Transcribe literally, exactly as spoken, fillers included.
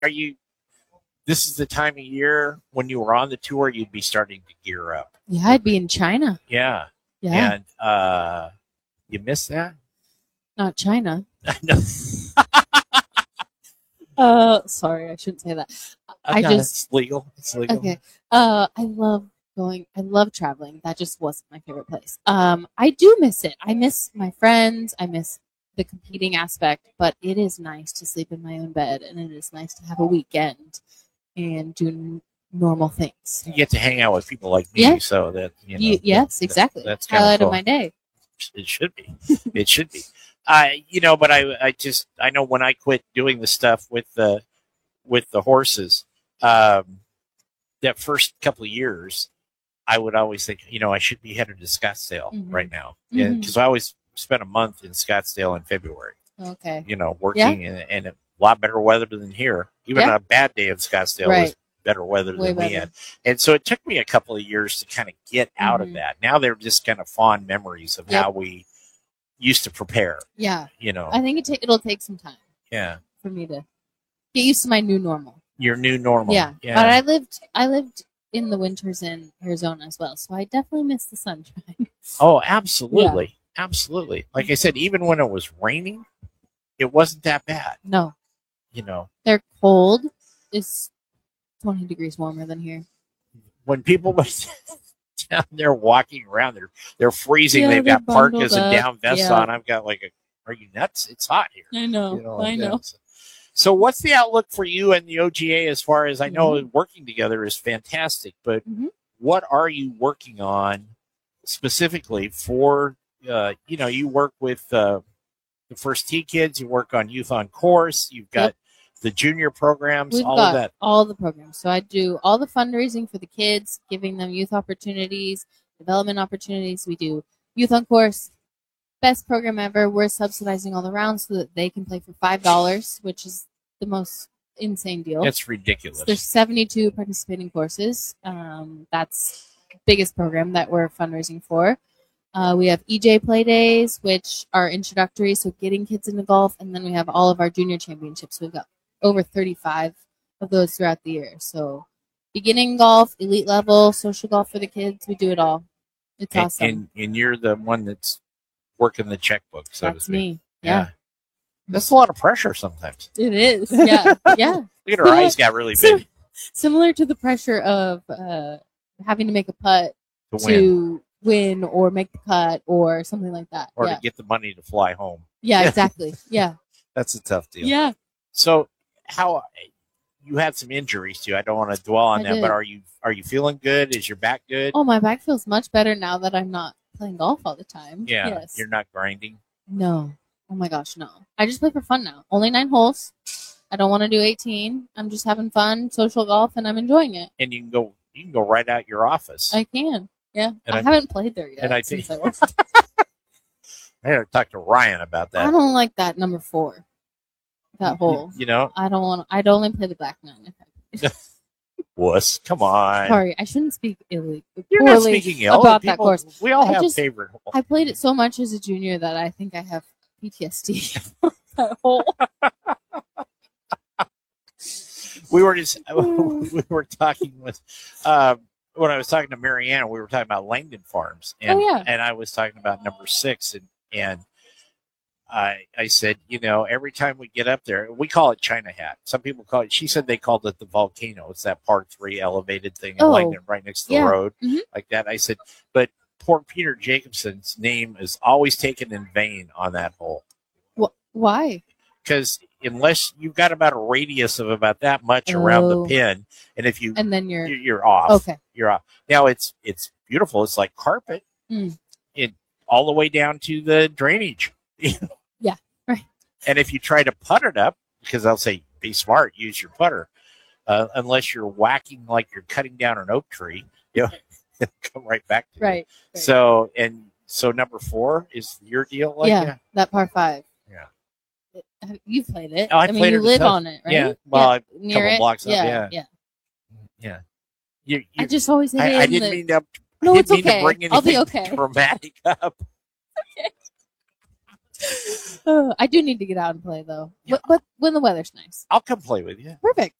are you? This is the time of year when you were on the tour, you'd be starting to gear up. Yeah, I'd be in China. Yeah, Yeah, and uh, you miss that? not China. No, Uh, sorry, I shouldn't say that. I no, just it's legal. It's legal. okay. Uh, I love going. I love traveling. That just wasn't my favorite place. Um, I do miss it. I miss my friends. I miss the competing aspect. But it is nice to sleep in my own bed, and it is nice to have a weekend and do n- normal things. You get to hang out with people like me, Yeah. so that you know. You, yes, that- exactly. That's kind Highlight of of my day. It should be. It should be. I, you know, but I, I just, I know when I quit doing the stuff with the, with the horses, um, that first couple of years, I would always think, you know, I should be headed to Scottsdale Mhm. right now, Mhm. because I always spent a month in Scottsdale in February. Okay. You know, working in, in a lot better weather than here. Even Yeah. on a bad day in Scottsdale Right. was better weather Way than we better. had. And so it took me a couple of years to kind of get out of Mhm. that. Now they're just kind of fond memories of Yep. how we used to prepare. Yeah. You know, I think it ta- it'll take some time yeah, for me to get used to my new normal. your new normal. Yeah. yeah. But I lived I lived in the winters in Arizona as well, so I definitely miss the sunshine. Oh, absolutely, absolutely. Like I said, even when it was raining, it wasn't that bad. No, You know, they're cold. It's twenty degrees warmer than here. when people went down there walking around, they're they're freezing. Yeah, They've they're got parkas bundled and up. down vests Yeah. on. I've got like a. Are you nuts? It's hot here. I know. You know, I like know. that. So, what's the outlook for you and the O G A as far as I know? Mhm. Working together is fantastic, but Mhm. what are you working on specifically for? Uh, you know, you work with uh, the First Tee kids. You work on Youth on Course. You've got Yep. the junior programs. We've all got of that. all the programs. So I do all the fundraising for the kids, giving them youth opportunities, development opportunities. We do Youth on Course, best program ever. We're subsidizing all the rounds so that they can play for five dollars, which is the most insane deal. That's ridiculous. There's seventy-two participating courses. Um, that's the biggest program that we're fundraising for. Uh, we have E J Play Days, which are introductory, so getting kids into golf, and then we have all of our junior championships. We've got over thirty-five of those throughout the year. So beginning golf, elite level, social golf for the kids, we do it all. It's and, awesome. and and you're the one that's working the checkbook, so to That's speak. me. Yeah. That's a lot of pressure sometimes. It is. Yeah. Yeah. Look at her eyes got really So- big Similar to the pressure of uh, having to make a putt to win to win or make the cut or something like that. or yeah. to get the money to fly home. Yeah, Yeah. exactly. Yeah. That's a tough deal. Yeah. So how you had some injuries too. I don't want to dwell on I them, did. but are you are you feeling good? Is your back good? Oh, my back feels much better now that I'm not playing golf all the time. yeah. Yes. You're not grinding. No. Oh my gosh, no. I just play for fun now. Only nine holes. I don't want to do eighteen. I'm just having fun, social golf, and I'm enjoying it. And you can go you can go right out your office. I can. Yeah. And I, I- haven't played there yet. and I since think- I, was- I had to talk to Ryan about I that. don't like that number four. That hole. You know, I don't want. I'd only play the black nine. If I wuss. Come on. Sorry, I shouldn't speak illy You're not poorly speaking ill. about that People- course. We all I have just- favorite holes. I played it so much as a junior that I think I have P T S D. That hole. we were just we were talking with um, when I was talking to Marianne, we were talking about Langdon Farms, and Oh, yeah. and I was talking about number six, and and I I said, you know, every time we get up there, we call it China Hat. Some people call it. She said they called it the volcano. It's that par three elevated thing in Oh, Langdon, right next to yeah. the road, Mhm. like that. I said, but poor Peter Jacobson's name is always taken in vain on that hole. Wh- Why? Because unless you've got about a radius of about that much around the Oh. pin, and if you And then you're you're, you're off, okay. you're off. Now it's it's beautiful. It's like carpet, Mm. it all the way down to the drainage. Yeah, right. And if you try to putt it up, because they'll say be smart, use your putter. Uh, unless you're whacking like you're cutting down an oak tree, you know, it'll come right back to you. Right. right. So and so number four is your deal, like yeah, that? that par five. Yeah. It- have- You've played it. Oh, I mean, played you it a live ton. on it, right? Yeah, well, a near couple it. blocks up, Yeah, yeah. yeah. Yeah. You, you, I just always hit I, it I in didn't the- mean to. No, I it's didn't mean okay. to bring I'll be anything okay. dramatic up. Uh, I do need to get out and play though, Yeah. but, but when the weather's nice. I'll come play with you. Perfect.